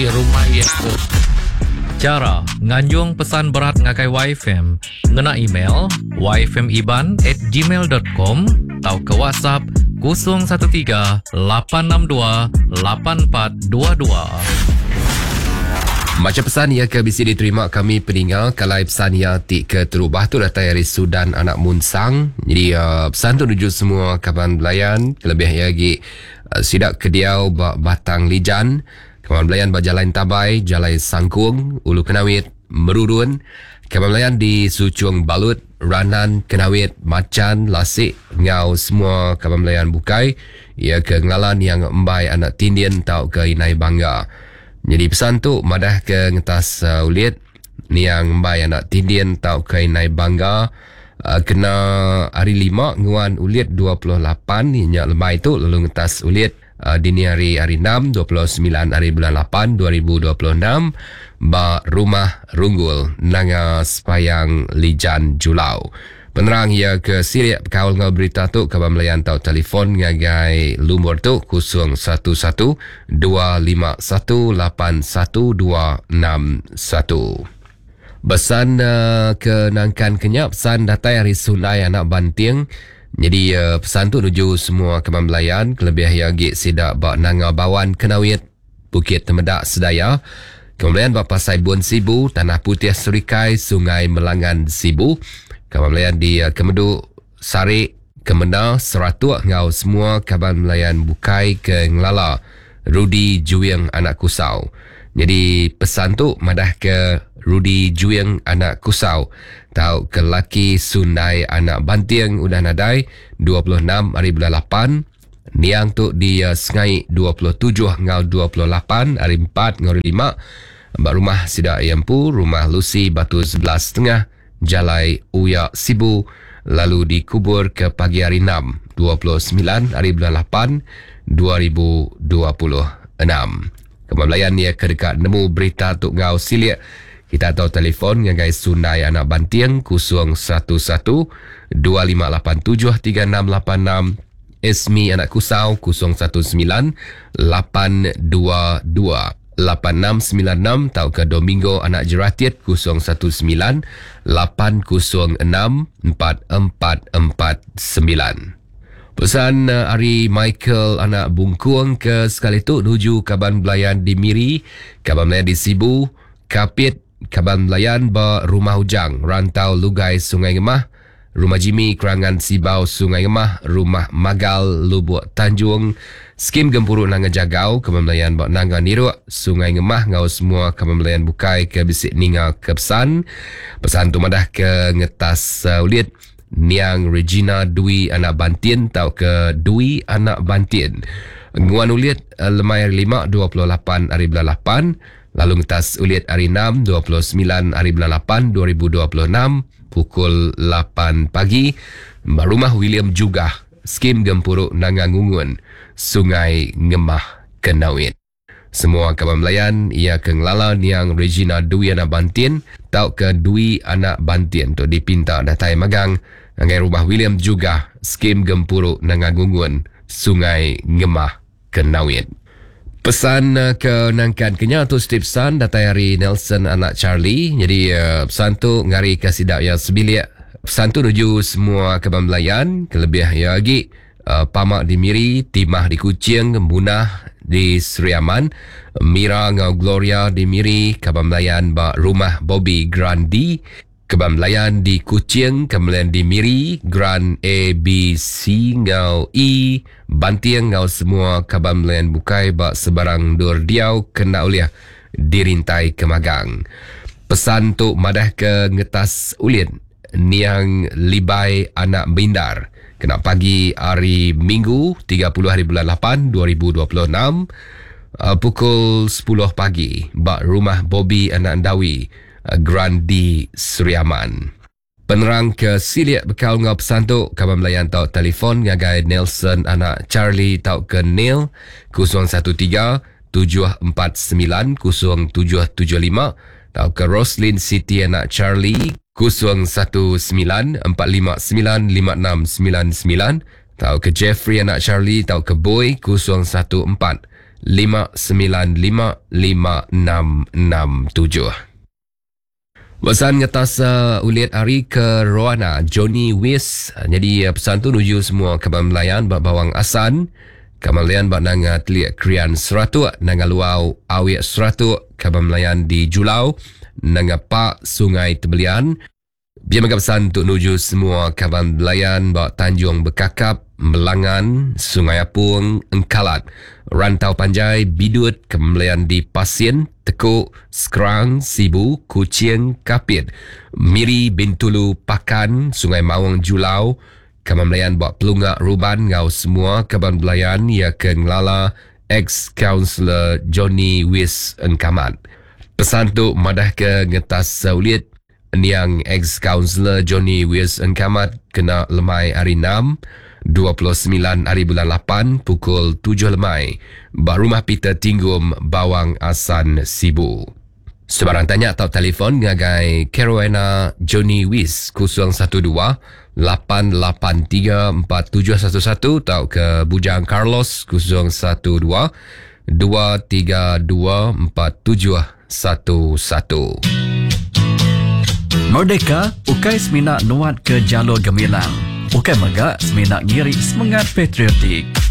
rumah ia cara nganjung pesan berat ngakai YFM ngena email yfmiban@gmail.com atau ke WhatsApp 013-862-8422. Macam pesan ia ke bisi diterima kami pendengar kalai pesan ia tik ke terubah tu datang dari Sudan anak Munsang. Jadi pesan tu tuju semua kawan belayan kelebih lagi sidak kediau batang lijan kawan belayan berjalan tabai jalan sangkung ulu kenawit merurun kawan belayan di Sucung Balut Ranan kenawit macan lasik ngau semua kawan belayan bukai ia ke ngalan yang embai anak tindian tau ke inai bangga. Jadi pesan tu madah ke ngetas ulit ni yang mbai anak tindian tau ke inai bangga kena hari 5 nguan ulit 28 ni nyak lembai tu lalu ngetas ulit dini hari 6 29 hari bulan 8 2026 ba rumah runggul nanga sepayang lijan Julau. Penerang ia ke Siriak kawal ngau berita tu kawan melayan tau telefon ngagai lumur tu 011-251-81-261. Besan ke nangkan kenyap pesan datai hari Sunai anak Banting. Jadi pesan tu tuju semua kawan melayan kelebih lagi sidak bak nanga bawan kenawit Bukit Temedak Sedaya. Kemudian bak pasai Buan Sibu, Tanah Putih Serikai, Sungai Melangan Sibu. Kawan melayan di Kemedu, Sarik, Kemena, Seratuk, ngau semua kawan melayan bukai ke Ngelala, Rudi Juing anak Kusau. Jadi pesan tu madah ke Rudi Juing anak Kusau. Tau ke laki Sunai anak Banting udah nadai 26 hari bulan 8. Niang tu di Sengai 27 ngau 28 hari 4 ngau 5. Mbak rumah Sidak Yampu, rumah Lucy Batu 11.5. Jalai Uyak Sibu lalu dikubur ke pagi hari 6 29 hari bulan 8 2026. Kemablayan ia ke dekat nemu berita tuk ngau Siliak. Kita tahu telefon ngagai Sunai anak Banting 011-2587-3686. Esmi anak Kusau 019-822-8696 tau ke Domingo anak Jeratit 019-806-4449. Pesan Ari Michael anak Bungkuang ke sekali tu nuju kaban belayan di Miri, kaban belayan di Sibu, Kapit, kaban belayan ba Rumah Ujang, Rantau Lugai Sungai Gemah, Rumah Jimmy Kerangan Sibau Sungai Gemah, Rumah Magal Lubuk Tanjung, Skim Gempuruk Nanga Jagau, kaban belayan ba Nanga Niruk, Sungai Gemah ngau semua kaban belayan bukai ke bisik ninga ke pesan. Pesan tu madah ke ngetas ulit Niang Regina Dwi anak Bantin tau ke Dwi anak Bantin. Nguan ulit lemai hari 5 28 hari bulan 8. Lalu ngetas ulit hari 6 29 hari bulan 8 2026 pukul 8 pagi. Mbak rumah William juga Skim Gempuruk Nangangungun Sungai Ngemah Kenawit. Semua kawan melayan ia ke ngelala Niang Regina Dwi anak Bantin tau ke Dwi anak Bantin tu dipinta datai magang ngai rumah William juga Skim Gempuruk Nangangungun Sungai Ngemah Kenawit. Pesan ke nangkan kenya tu stip pesan datai hari Nelson anak Charlie. Jadi pesan tu ngari ke sidak yang sebilik. Pesan tu nuju semua kawan melayan kelebih ya lagi Pamak di Miri, Timah di Kuching, Munah di Seriaman, Mira ngau Gloria di Miri, kaban melayan ba rumah Bobby Grandi, kaban melayan di Kuching, kemudian di Miri, Grand A, B, C ngau E, Bantiang ngau semua kaban melayan bukai ba sebarang dur diau kena uliah dirintai ke magang. Pesan tu madah ke ngetas ulit Niang Libai anak Bindar. Kena pagi hari Minggu 30 hari bulan 8 2026 pukul 10 pagi bak rumah Bobby anak Dawi Grandi Seriaman. Penerang ke Siliak bekal ngau pesan tu kawan melayan tau telefon ngagai Nelson anak Charlie tau ke Neil 013-749-0775 tau ke Roslyn City anak Charlie 019-459-5699 tau ke Jeffrey anak Charlie tau ke Boy Pesan ngetas ulit hari ke Roana Johnny Wis. Jadi pesan tu nuju semua Kaban Melayan bawang asan. Kaban Melayan nang telik krian seratuk nang luau awik seratuk Kaban Melayan di Julau nang pak Sungai Tebelian. Biar megap pesan untuk nuju semua Kaban Melayan Tanjung Bekakap, Melangan, Sungai Apung, Engkalat, Rantau Panjai, Bidut, Kemelayan di Pasien, Tekuk, Skrang, Sibu, Kuching, Kapit, Miri, Bintulu, Pakan, Sungai Mawang, Julau, Kaban Melayan Pelungak, Ruban, ngau semua Kaban Melayan ia akan ngelala ex-councillor Johnny Wis Engkamat. Pesan tu madah ke ngetas ulit yang ex-councillor Johnny Wis Engkamat kena lemai hari 6, 29 hari bulan 8 pukul 7 lemai rumah Peter Tinggum Bawang Asan Sibu. Sebarang tanya atau telefon ngagai Carolina Johnny Wis 012-883-4711 atau ke Bujang Carlos 012-232-4711. Merdeka, ukai seminak nuat ke jalur gemilang. Ukai megak seminak ngiri semangat patriotik.